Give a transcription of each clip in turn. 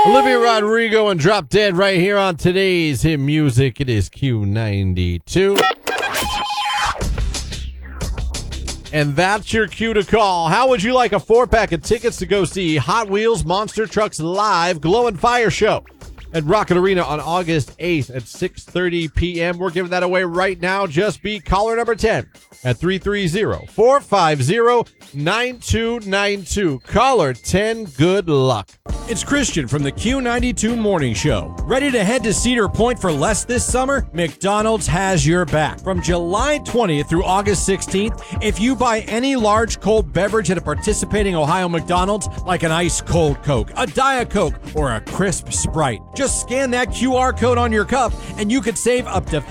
Olivia Rodrigo and Drop Dead right here on today's hit music. It is Q92. And that's your cue to call. How would you like a 4-pack of tickets to go see Hot Wheels Monster Trucks Live Glow and Fire Show at Rocket Arena on August 8th at 6:30 p.m.? We're giving that away right now. Just beat caller number 10 at 330-450-9292. Caller 10, good luck. It's Christian from the Q92 Morning Show. Ready to head to Cedar Point for less this summer? McDonald's has your back. From July 20th through August 16th, if you buy any large cold beverage at a participating Ohio McDonald's, like an ice cold Coke, a Diet Coke, or a crisp Sprite, just scan that QR code on your cup and you could save up to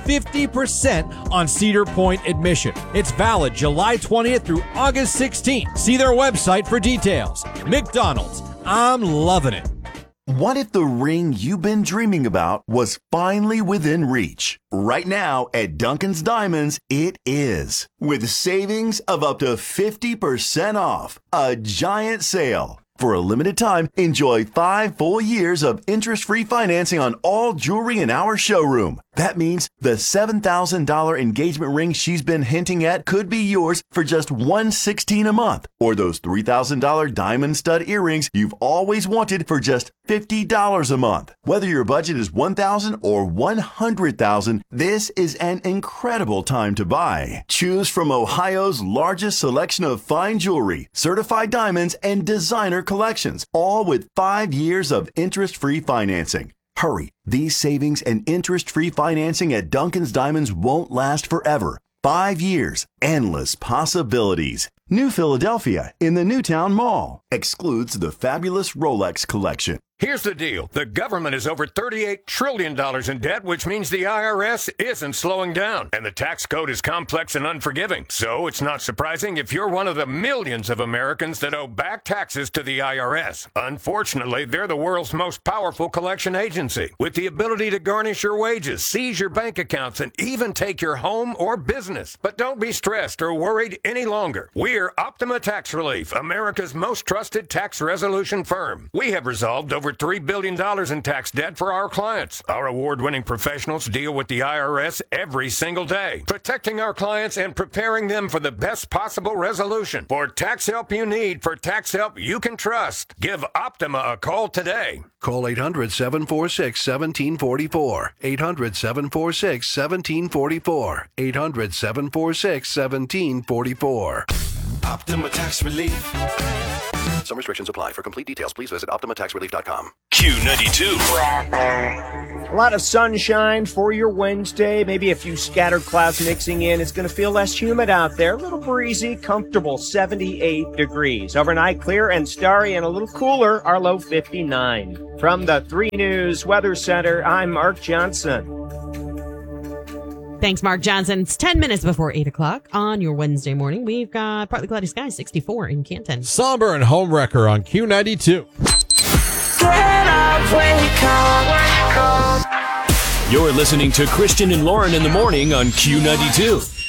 50% on Cedar Point admission. It's valid July 20th through August 16th. See their website for details. McDonald's. I'm loving it. What if the ring you've been dreaming about was finally within reach? Right now at Duncan's Diamonds, it is. With savings of up to 50% off. A giant sale. For a limited time, enjoy 5 full years of interest-free financing on all jewelry in our showroom. That means the $7,000 engagement ring she's been hinting at could be yours for just $116 a month. Or those $3,000 diamond stud earrings you've always wanted for just $50 a month. Whether your budget is $1,000 or $100,000, this is an incredible time to buy. Choose from Ohio's largest selection of fine jewelry, certified diamonds, and designer collections, all with 5 years of interest-free financing. Hurry, these savings and interest-free financing at Duncan's Diamonds won't last forever. 5 years, endless possibilities. New Philadelphia in the Newtown Mall. Excludes the fabulous Rolex collection. Here's the deal. The government is over $38 trillion in debt, which means the IRS isn't slowing down. And the tax code is complex and unforgiving. So it's not surprising if you're one of the millions of Americans that owe back taxes to the IRS. Unfortunately, they're the world's most powerful collection agency, with the ability to garnish your wages, seize your bank accounts, and even take your home or business. But don't be stressed or worried any longer. We're Optima Tax Relief, America's most trusted tax resolution firm. We have resolved over $3 billion in tax debt for our clients. Our award-winning professionals deal with the IRS every single day, protecting our clients and preparing them for the best possible resolution. For tax help you need, for tax help you can trust, give Optima a call today. Call 800-746-1744. 800-746-1744. 800-746-1744. Optima Tax Relief. Some restrictions apply. For complete details, please visit OptimaTaxRelief.com. Q92. A lot of sunshine for your Wednesday. Maybe a few scattered clouds mixing in. It's going to feel less humid out there. A little breezy, comfortable, 78 degrees. Overnight, clear and starry and a little cooler. Our low, 59. From the 3 News Weather Center, I'm Mark Johnson. Thanks, Mark Johnson. It's 10 minutes before 8 o'clock on your Wednesday morning. We've got partly cloudy skies, 64 in Canton. Somber and Homewrecker on Q92. Get up, wake up. You're listening to Christian and Lauren in the morning on Q92.